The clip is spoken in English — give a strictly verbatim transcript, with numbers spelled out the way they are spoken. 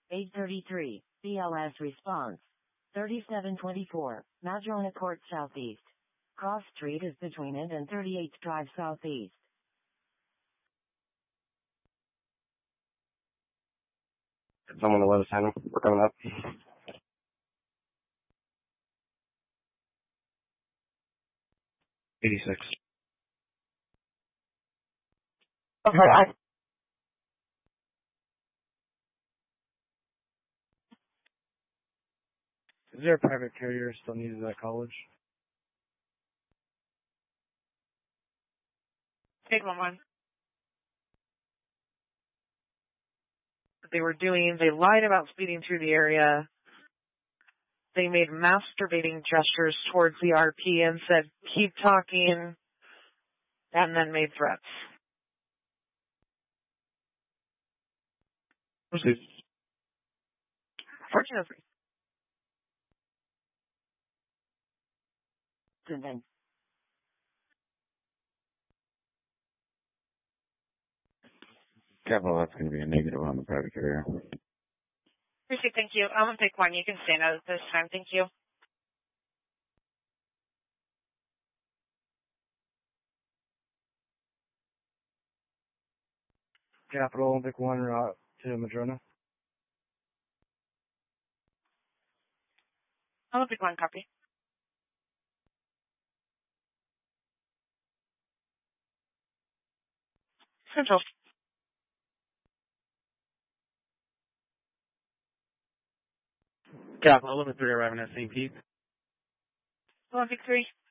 eight thirty-three, B L S response. thirty-seven twenty-four, Madrona Court Southeast. Cross Street is between it and thirty-eighth Drive Southeast. Someone to let us handle. We're coming up. eighty-six. Okay, I... Is there a private carrier still needed at college? eight one one. They were doing, they lied about speeding through the area. They made masturbating gestures towards the R P and said, keep talking, and then made threats. Proceed. fourteen oh three. Then. Capital, that's going to be a negative on the private carrier. Appreciate, thank you. I'm going to pick one. You can stand out at this time. Thank you. Capital, pick one route to Madrona. I'm going to pick one. Copy. Central. Capital, eleven three arriving at Saint Pete. one pick three.